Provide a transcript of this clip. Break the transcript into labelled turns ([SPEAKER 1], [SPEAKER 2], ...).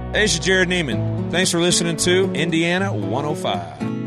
[SPEAKER 1] Hey, this is Jared Neiman. Thanks for listening to Indiana 105.